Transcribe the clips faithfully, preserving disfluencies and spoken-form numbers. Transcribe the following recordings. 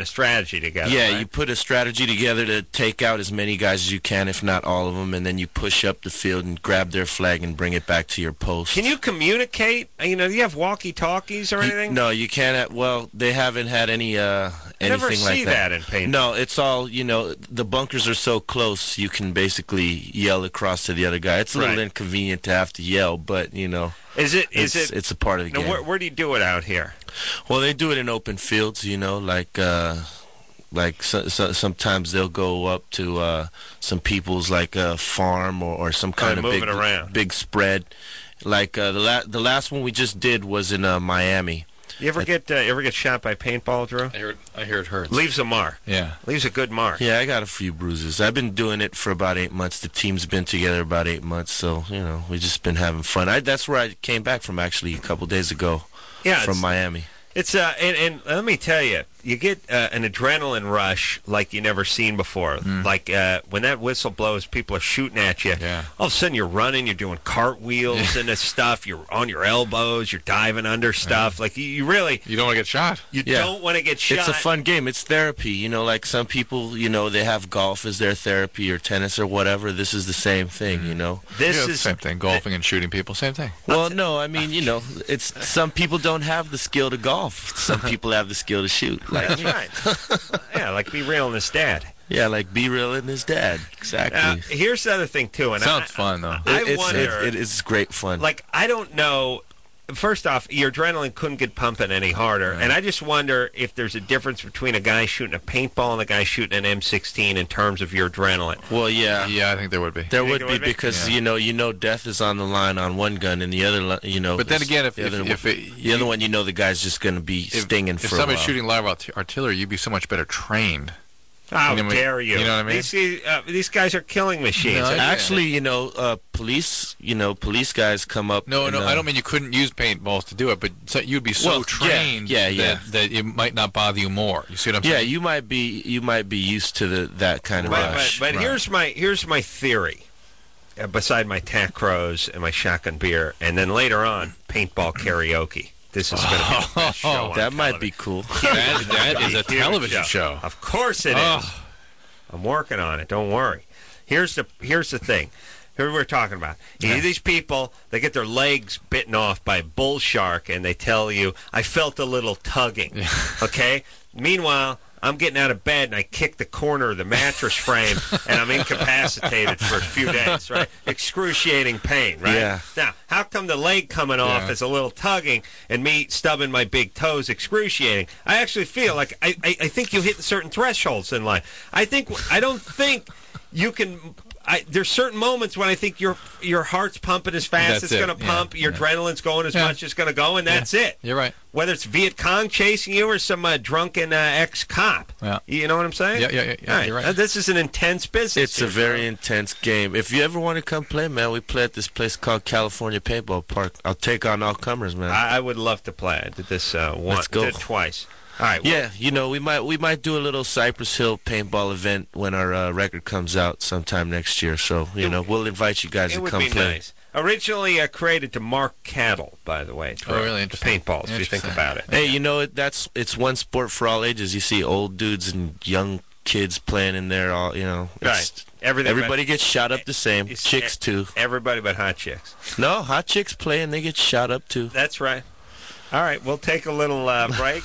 a strategy together. Yeah, right? you put a strategy together to take out as many guys as you can, if not all of them, and then you push up the field and grab their flag and bring it back to your post. Can you communicate? You know, do you have walkie-talkies or You- anything? no, you can't. Have, well, they haven't had any uh, I anything never like see that. that in paintball. No, it's all, you know, the bunkers are so close, you can basically yell across to the other guy. It's a little Right. inconvenient to have to yell, but, you know, Is it? Is it's, it? it's a part of the Now, game. where, where do you do it out here? Well, they do it in open fields, you know, like uh, like so, so, sometimes they'll go up to uh, some people's like a farm or, or some kind Oh, of move big it around. big spread. Like uh, the la- the last one we just did was in uh, Miami. You ever get uh, you ever get shot by paintball, Drew? I hear, I hear it hurts. Leaves a mark. Yeah. Leaves a good mark. Yeah, I got a few bruises. I've been doing it for about eight months. The team's been together about eight months, so you know we just been having fun. I, that's where I came back from actually a couple days ago. Yeah, from it's- Miami. It's uh, and, and let me tell you, you get uh, an adrenaline rush like you never seen before. Mm. Like uh, when that whistle blows, people are shooting at you. Yeah. All of a sudden, you're running, you're doing cartwheels and this stuff. You're on your elbows, you're diving under stuff. Like you, you really, You don't want to get shot. you Yeah. don't want to get shot. It's a fun game. It's therapy. You know, like some people, you know, they have golf as their therapy or tennis or whatever. This is the same thing, you know. This Yeah, it's the is same thing. Golfing and shooting people, same thing. Well, no, I mean, you know, it's some people don't have the skill to golf. Some people have the skill to shoot. Like, That's right. Yeah, like Be Real and his dad. yeah, like Be Real and his dad. Exactly. Now, here's the other thing too, and Sounds I, fun, though. I It- it's, wonder, it, it is great fun. like, I don't know. First off, your adrenaline couldn't get pumping any harder, and I just wonder if there's a difference between a guy shooting a paintball and a guy shooting an M sixteen in terms of your adrenaline. well, yeah. Yeah, I think there would be. There You would think be it would be? because Yeah. you know you know death is on the line on one gun and the other li- you know. But then is- again, if- the if- other, if one, it- the other you- one you know the guy's just going to be If, stinging if for a somebody's while. shooting live art- artillery, you'd be so much better trained. How You know what I mean? dare you? You know what I mean? These, uh, these guys are killing machines. No, I- Actually, you know, uh, police, you know, police guys come up. No, and, no, uh, I don't mean you couldn't use paintballs to do it, but so you'd be so Well, yeah, trained yeah, yeah. That, that it might not bother you more. You see what I'm Yeah, saying? you might be you might be used to the that kind of But, but, rush. but Right. here's my here's my theory. Uh, beside my tack crows and my shotgun beer, and then later on, paintball karaoke. This is going to be the best show on that might be television. cool. That, that is a Huge television show. Of course it is. Oh. I'm working on it. Don't worry. Here's the here's the thing. Here we're talking about. You see these people, they get their legs bitten off by a bull shark, and they tell you, "I felt a little tugging." Okay. Meanwhile, I'm getting out of bed and I kick the corner of the mattress frame, and I'm incapacitated for a few days. Right? Excruciating pain. Right? Yeah. Now, how come the leg coming off Yeah. is a little tugging and me stubbing my big toes excruciating? I actually feel like I, I, I think you hit certain thresholds in life. I think I don't think you can. I, there's certain moments when I think your your heart's pumping as fast That's as it, it's going to yeah, pump, your yeah. adrenaline's going as Yeah. much as it's going to go, and that's it. You're right. Whether it's Viet Cong chasing you or some uh, drunken uh, ex-cop. Yeah. You know what I'm saying? Yeah, yeah, yeah, yeah, All right. you're right. Uh, This is an intense business. It's a here, very bro. intense game. If you ever want to come play, man, we play at this place called California Paintball Park. I'll take on all comers, man. I, I would love to play. I did this uh, once, Let's go. did it twice. All right. well, Yeah, you know, we might we might do a little Cypress Hill paintball event when our uh, record comes out sometime next year. So, you It- know, we'll invite you guys It to would come be play. nice. Originally uh, created to mark cattle, by the way. Oh, really The interesting. paintballs, if you think Interesting. about it. Hey, you know, it- that's it's one sport for all ages. You see old dudes and young kids playing in there. All you know, it's, Right. Everything Everybody gets shot up the same. It's- Chicks too. Everybody but hot chicks. No, hot chicks play and they get shot up too. That's right. All right, we'll take a little uh, break.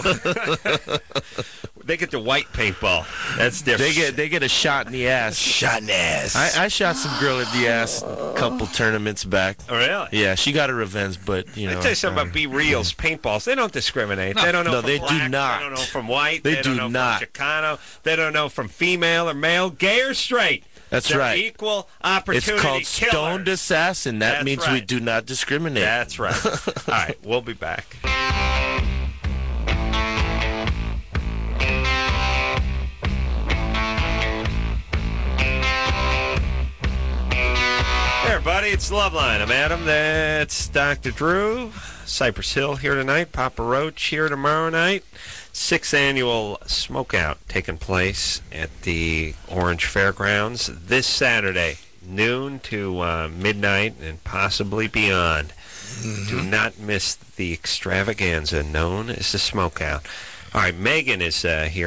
They get the white paintball. That's different. They get they get a shot in the ass. shot in the ass. I, I shot some girl in the ass a couple tournaments back. Oh, really? Yeah, she got her revenge, but you Let know. me tell you something uh, about Be Real's paintballs. They don't discriminate. They don't know No, from they do black, not. They don't know from white. They don't do know not. from Chicano. They don't know from female or male, gay or straight. That's They're right. equal It's opportunity called killers. stoned assassin. That That's means we right. do not discriminate. That's right. All right, we'll be back. Hey, everybody, it's Loveline. I'm Adam. That's Doctor Drew. Cypress Hill here tonight. Papa Roach here tomorrow night. Sixth annual Smokeout taking place at the Orange Fairgrounds this Saturday, noon to uh, midnight and possibly beyond. Do not miss the extravaganza known as the Smokeout. All right, Megan is uh, here.